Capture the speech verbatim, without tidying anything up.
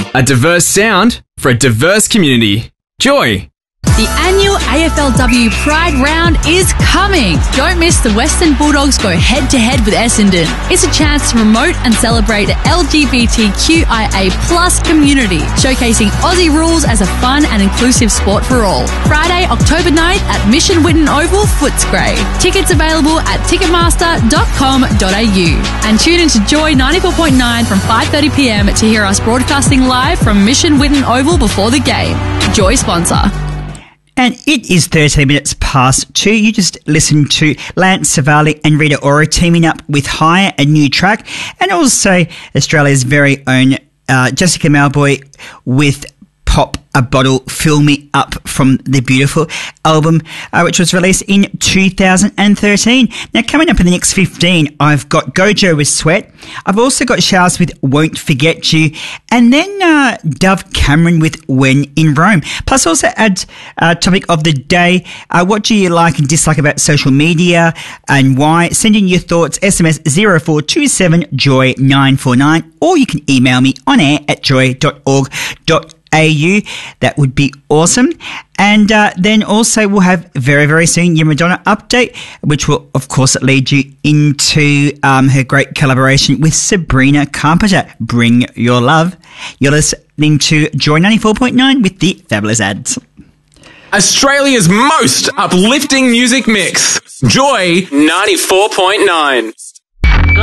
A diverse sound for a diverse community. Joy. The annual A F L W Pride Round is coming. Don't miss the Western Bulldogs go head-to-head with Essendon. It's a chance to promote and celebrate the L G B T Q I A plus community, showcasing Aussie rules as a fun and inclusive sport for all. Friday, October ninth at Mission Whitten Oval, Footscray. Tickets available at ticketmaster dot com dot a u. And tune into Joy ninety-four point nine from five thirty p m to hear us broadcasting live from Mission Whitten Oval before the game. Joy sponsor. And it is thirteen minutes past two. You just listened to Lance Savali and Rita Ora teaming up with Hire, a new track, and also Australia's very own uh, Jessica Malboy with Pop a Bottle, Fill Me Up from the beautiful album, uh, which was released in two thousand thirteen. Now, coming up in the next fifteen, I've got Gojo with Sweat. I've also got Showers with Won't Forget You. And then uh, Dove Cameron with When in Rome. Plus, also add uh, topic of the day. Uh, what do you like and dislike about social media and why? Send in your thoughts. S M S zero four two seven joy nine four nine, or you can email me on air at joy dot org dot a u. That would be awesome. And uh, then also we'll have very, very soon your Madonna update, which will, of course, lead you into um, her great collaboration with Sabrina Carpenter, Bring Your Love. You're listening to Joy ninety-four point nine with the fabulous ads. Australia's most uplifting music mix. Joy ninety-four point nine.